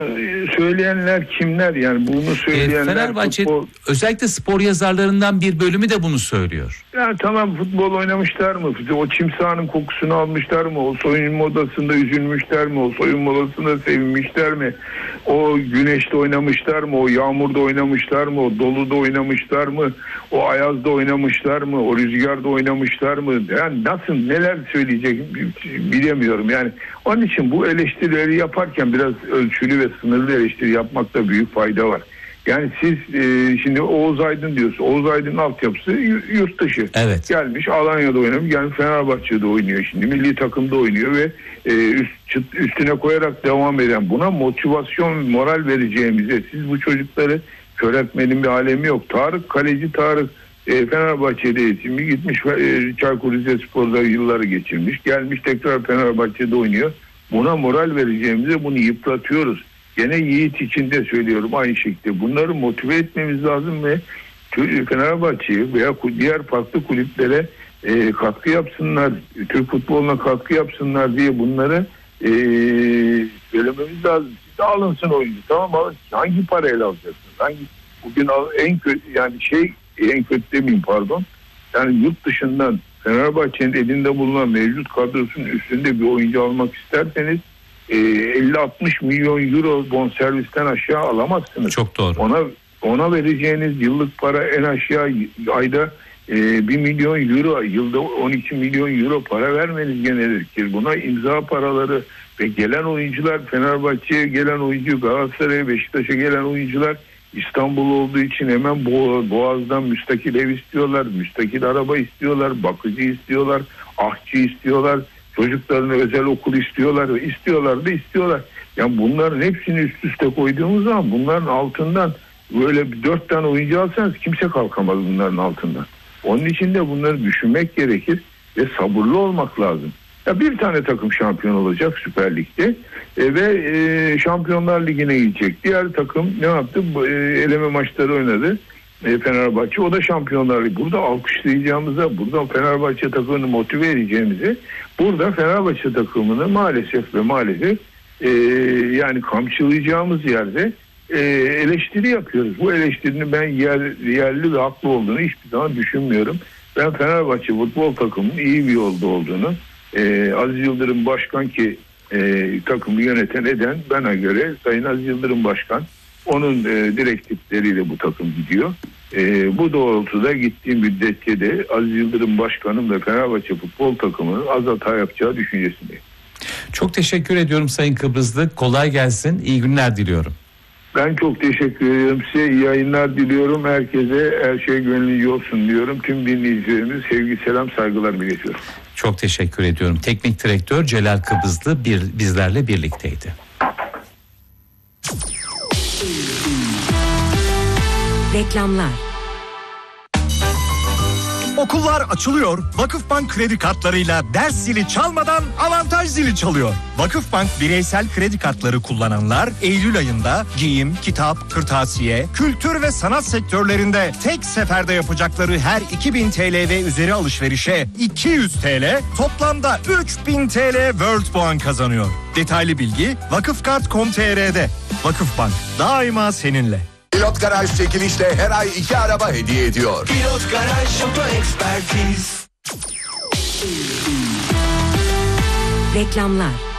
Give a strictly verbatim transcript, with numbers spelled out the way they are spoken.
Söyleyenler kimler yani bunu söyleyenler? E, Fenerbahçe futbol... özellikle spor yazarlarından bir bölümü de bunu söylüyor. Ya tamam, futbol oynamışlar mı? O çim sahanın kokusunu almışlar mı? O soyunma odasında üzülmüşler mi? O soyunma odasında sevinmişler mi? O güneşte oynamışlar mı? O yağmurda oynamışlar mı? O doluda oynamışlar mı? O ayazda oynamışlar mı? O rüzgarda oynamışlar mı? Yani nasıl, neler söyleyecek bilemiyorum. Yani onun için bu eleştirileri yaparken biraz ölçülü ve sınırlı eleştiri yapmakta büyük fayda var. Yani siz e, şimdi Oğuz Aydın diyorsun. Oğuz Aydın'ın altyapısı yurt dışı. Evet. Gelmiş Alanya'da oynamış. Yani Fenerbahçe'de oynuyor şimdi. Milli takımda oynuyor ve e, üst, üstüne koyarak devam eden, buna motivasyon, moral vereceğimize, siz bu çocukları kör etmenin bir alemi yok. Tarık, kaleci Tarık e, Fenerbahçe'de eğitimi gitmiş. E, Çaykur Rizespor'da yılları geçirmiş. Gelmiş tekrar Fenerbahçe'de oynuyor. Buna moral vereceğimize bunu yıpratıyoruz. Gene Yiğit için de söylüyorum aynı şekilde. Bunları motive etmemiz lazım ve Fenerbahçe'yi veya diğer farklı kulüplere e, katkı yapsınlar, Türk futboluna katkı yapsınlar diye bunları e, söylememiz lazım. Siz de alınsın oyuncu, tamam mı? Hangi parayla alacaksınız? Hangi bugün en kötü yani şey en kötü demeyeyim pardon. Yani yurt dışından Fenerbahçe'nin elinde bulunan mevcut kadrosunun üstünde bir oyuncu almak isterseniz elli altmış milyon euro bonservisten aşağı alamazsınız. Çok doğru. Ona ona vereceğiniz yıllık para en aşağı ayda e, bir milyon euro, yılda on iki milyon euro para vermeniz gerekir. Buna imza paraları ve gelen oyuncular, Fenerbahçe'ye gelen oyuncu, Galatasaray'a, Beşiktaş'a gelen oyuncular İstanbul olduğu için hemen Boğaz'dan müstakil ev istiyorlar, müstakil araba istiyorlar, bakıcı istiyorlar, ahçı istiyorlar. Çocuklarına özel okul istiyorlar ve istiyorlar da istiyorlar. Yani bunların hepsini üst üste koyduğumuz zaman bunların altından böyle bir dört tane oyuncu alsanız kimse kalkamaz bunların altından. Onun için de bunları düşünmek gerekir ve sabırlı olmak lazım. Ya bir tane takım şampiyon olacak Süper Lig'de e, ve e, Şampiyonlar Ligi'ne gidecek. Diğer takım ne yaptı? E, eleme maçları oynadı. E, Fenerbahçe, o da Şampiyonlar Ligi. Burada alkışlayacağımıza, burada Fenerbahçe takımını motive edeceğimizi, burada Fenerbahçe takımını maalesef ve maalesef e, yani kamçılayacağımız yerde e, eleştiri yapıyoruz. Bu eleştirinin ben yer, yerli ve haklı olduğunu hiçbir zaman düşünmüyorum. Ben Fenerbahçe futbol takımının iyi bir yolda olduğunu, e, Aziz Yıldırım Başkan ki e, takımı yöneten eden bana göre Sayın Aziz Yıldırım Başkan, onun e, direktifleriyle bu takım gidiyor. E, bu doğrultuda gittiğim müddetçe de Aziz Yıldırım Başkanım ve Fenerbahçe futbol takımının az hata yapacağı düşüncesindeyim. Çok teşekkür ediyorum Sayın Kıbrıslı. Kolay gelsin. İyi günler diliyorum. Ben çok teşekkür ediyorum. Size iyi yayınlar diliyorum. Herkese her şey gönlünce olsun diyorum. Tüm dinleyicilerimize sevgi, selam, saygılarımı iletiyorum. Çok teşekkür ediyorum. Teknik direktör Celal Kıbrıslı bir, bizlerle birlikteydi. Reklamlar. Okullar açılıyor. Vakıfbank kredi kartlarıyla ders zili çalmadan avantaj zili çalıyor. Vakıfbank bireysel kredi kartları kullananlar Eylül ayında giyim, kitap, kırtasiye, kültür ve sanat sektörlerinde tek seferde yapacakları her iki bin T L ve üzeri alışverişe iki yüz T L, toplamda üç bin T L World Puan kazanıyor. Detaylı bilgi vakıfkart nokta com nokta t r'de. Vakıfbank daima seninle. Pilot Garaj çekilişle her ay iki araba hediye ediyor. Pilot Garaj Oto Ekspertiz. Reklamlar.